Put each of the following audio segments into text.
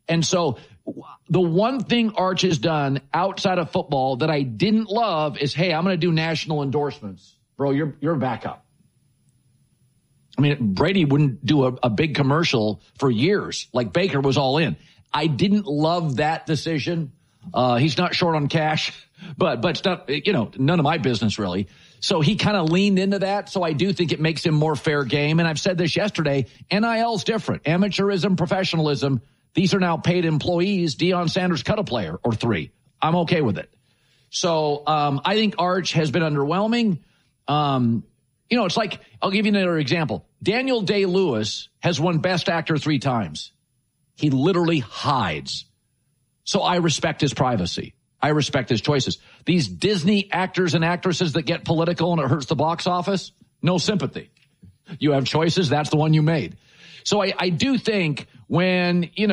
And so the one thing Arch has done outside of football that I didn't love is, hey, I'm going to do national endorsements. Bro, you're a backup. I mean, Brady wouldn't do a big commercial for years, like Baker was all in. I didn't love that decision. He's not short on cash, but it's not, none of my business really. So he kind of leaned into that. So I do think it makes him more fair game. And I've said this yesterday, NIL's different. Amateurism, professionalism. These are now paid employees. Deion Sanders cut a player or 3. I'm okay with it. So I think Arch has been underwhelming. It's like, I'll give you another example. Daniel Day-Lewis has won Best Actor 3 times. He literally hides. So I respect his privacy. I respect his choices. These Disney actors and actresses that get political and it hurts the box office, no sympathy. You have choices. That's the one you made. So I do think when, you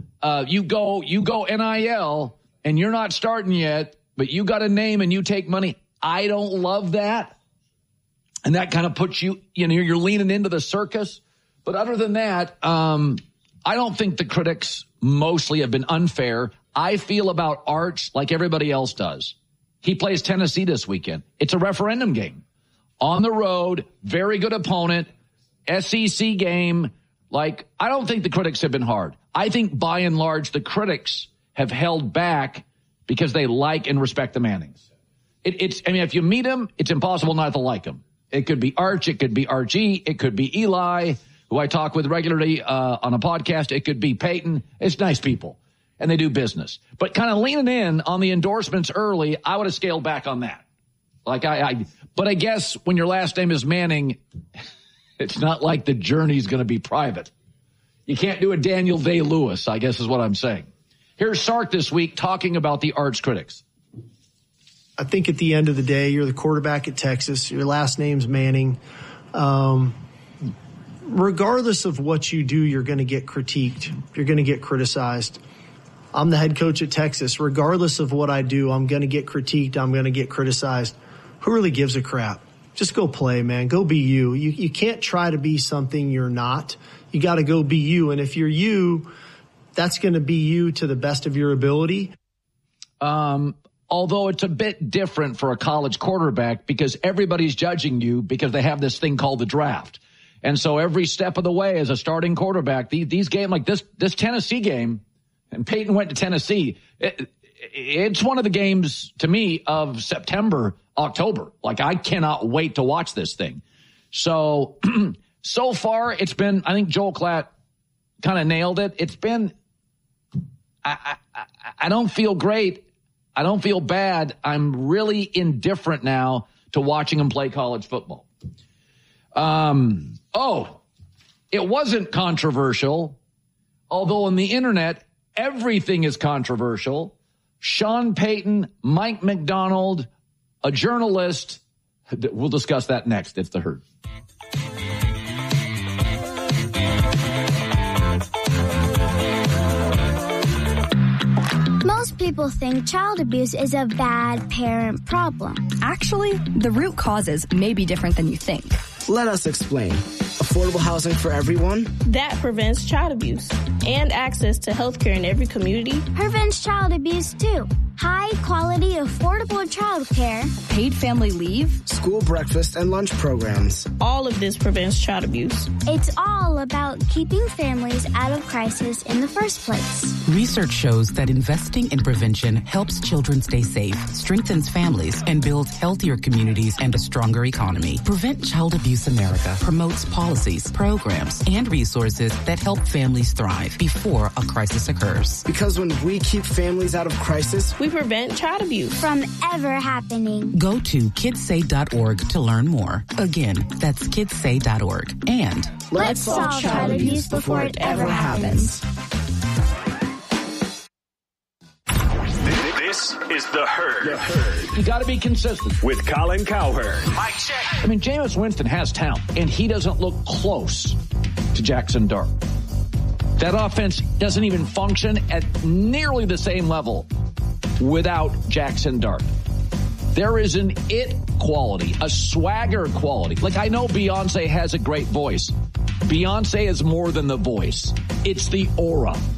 go NIL and you're not starting yet, but you got a name and you take money. I don't love that. And that kind of puts you, you're leaning into the circus. But other than that, I don't think the critics mostly have been unfair. I feel about Arch like everybody else does. He plays Tennessee this weekend. It's a referendum game. On the road, very good opponent, SEC game. I don't think the critics have been hard. I think by and large, the critics have held back because they like and respect the Mannings. If you meet them, it's impossible not to like them. It could be Arch. It could be Archie. It could be Eli, who I talk with regularly on a podcast. It could be Peyton. It's nice people, and they do business. But kind of leaning in on the endorsements early, I would have scaled back on that. But I guess when your last name is Manning, it's not like the journey's going to be private. You can't do a Daniel Day-Lewis, I guess is what I'm saying. Here's Sark this week talking about the Arch critics. I think at the end of the day, you're the quarterback at Texas. Your last name's Manning. Regardless of what you do, you're going to get critiqued. You're going to get criticized. I'm the head coach at Texas. Regardless of what I do, I'm going to get critiqued. I'm going to get criticized. Who really gives a crap? Just go play, man. Go be you. You can't try to be something you're not. You got to go be you. And if you're you, that's going to be you to the best of your ability. Although it's a bit different for a college quarterback because everybody's judging you because they have this thing called the draft. And so every step of the way as a starting quarterback, these games like this Tennessee game, and Peyton went to Tennessee, it's one of the games to me of September, October. I cannot wait to watch this thing. So, so far it's been, I think Joel Klatt kind of nailed it. It's been, I don't feel great. I don't feel bad. I'm really indifferent now to watching him play college football. It wasn't controversial, although on the internet, everything is controversial. Sean Payton, Mike McDonald, a journalist. We'll discuss that next. It's The Herd. Most people think child abuse is a bad parent problem. Actually, the root causes may be different than you think. Let us explain. Affordable housing for everyone? That prevents child abuse. And access to health care in every community. Prevents child abuse, too. High quality, affordable child care. Paid family leave. School breakfast and lunch programs. All of this prevents child abuse. It's all about keeping families out of crisis in the first place. Research shows that investing in prevention helps children stay safe, strengthens families, and builds healthier communities and a stronger economy. Prevent Child Abuse America promotes policies, programs, and resources that help families thrive before a crisis occurs. Because when we keep families out of crisis, we prevent child abuse from ever happening. Go to kidssay.org to learn more. Again, that's kidssay.org. And let's solve child abuse before it ever happens. This is The Herd. You got to be consistent. With Colin Cowherd. Mic check. I mean, Jameis Winston has talent, and he doesn't look close to Jackson Dart. That offense doesn't even function at nearly the same level without Jackson Dart. There is an it quality, a swagger quality. I know Beyonce has a great voice. Beyonce is more than the voice. It's the aura.